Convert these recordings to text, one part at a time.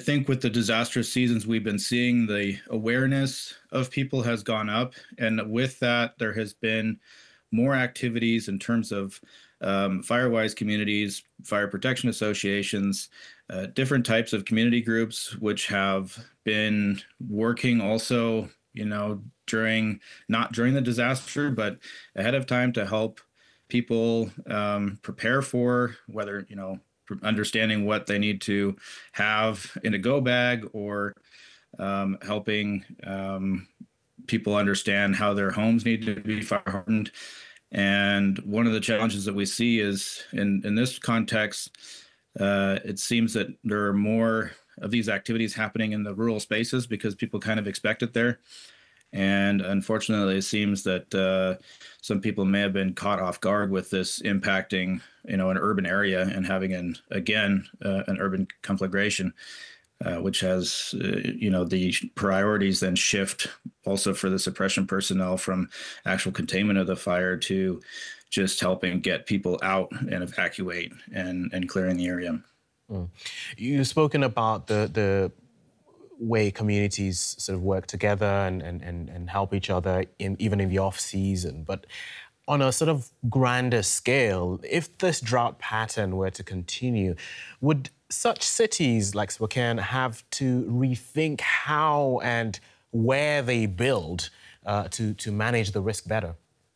think with the disastrous seasons we've been seeing, the awareness of people has gone up. And with that, there has been more activities in terms of Firewise communities, fire protection associations, different types of community groups, which have been working also, not during the disaster, but ahead of time to help people prepare for whether, understanding what they need to have in a go bag or helping people understand how their homes need to be fire hardened. And one of the challenges that we see is in this context, it seems that there are more of these activities happening in the rural spaces because people kind of expect it there. And unfortunately, it seems that some people may have been caught off guard with this impacting, an urban area and having an urban conflagration, which has, the priorities then shift also for the suppression personnel from actual containment of the fire to just helping get people out and evacuate and clearing the area. Mm. You've spoken about the way communities sort of work together and help each other even in the off season. But on a sort of grander scale, if this drought pattern were to continue, would such cities like Spokane have to rethink how and where they build to manage the risk better?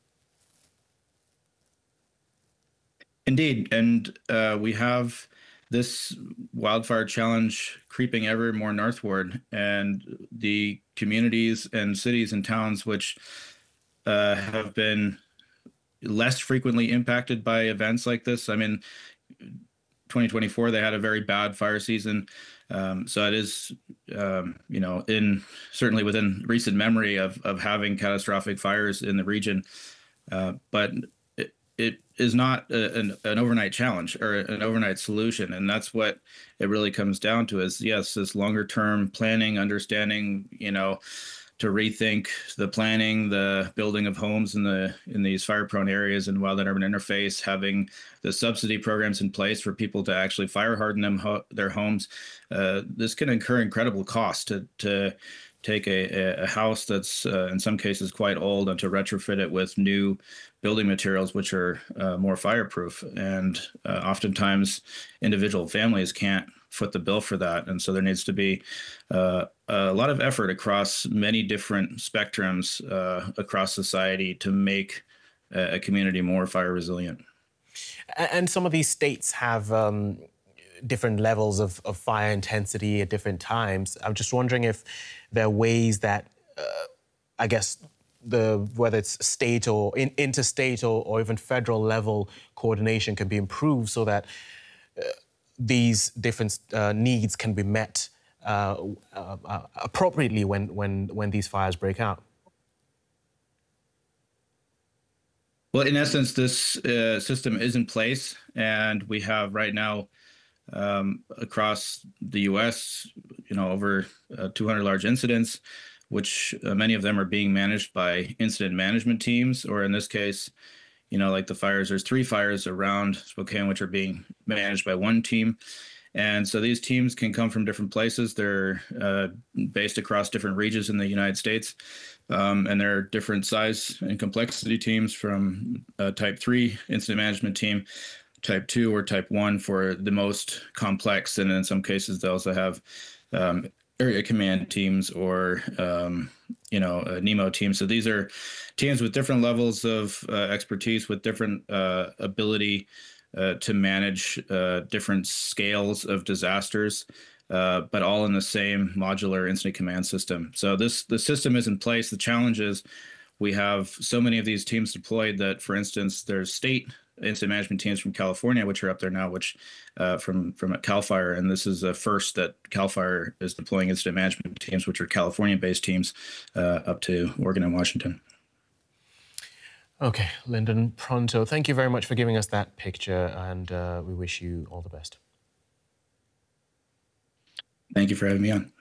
Indeed. And we have this wildfire challenge creeping ever more northward, and the communities and cities and towns which have been less frequently impacted by events like this. I mean, 2024, they had a very bad fire season. So it is, certainly within recent memory of having catastrophic fires in the region. But it is not an overnight challenge or an overnight solution. And that's what it really comes down to is, yes, this longer term planning, understanding, to rethink the planning, the building of homes in these fire prone areas and wildland urban interface, having the subsidy programs in place for people to actually fire harden their homes. This can incur incredible cost to take a house that's in some cases quite old and to retrofit it with new building materials which are more fireproof. And oftentimes individual families can't foot the bill for that. And so there needs to be a lot of effort across many different spectrums across society to make a community more fire resilient. And some of these states have different levels of fire intensity at different times. I'm just wondering if there are ways that, whether it's state or interstate or even federal level coordination can be improved so that these different needs can be met appropriately when these fires break out. Well, in essence, this system is in place, and we have right now across the U.S., over 200 large incidents, which many of them are being managed by incident management teams, or in this case, like the fires, there's 3 fires around Spokane, which are being managed by one team. And so these teams can come from different places. They're based across different regions in the United States. And there are different size and complexity teams from type 3 incident management team, type 2 or type 1 for the most complex. And in some cases, they also have area command teams or, NEMO teams. So these are teams with different levels of expertise, with different ability to manage different scales of disasters, but all in the same modular incident command system. So the system is in place. The challenge is we have so many of these teams deployed that, for instance, there's state incident management teams from California, which are up there now, which from CAL FIRE. And this is the first that CAL FIRE is deploying incident management teams, which are California-based teams up to Oregon and Washington. Okay, Lyndon Pronto, thank you very much for giving us that picture, and we wish you all the best. Thank you for having me on.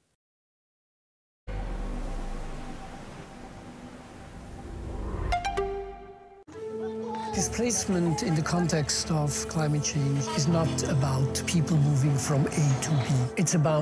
Displacement in the context of climate change is not about people moving from A to B. It's about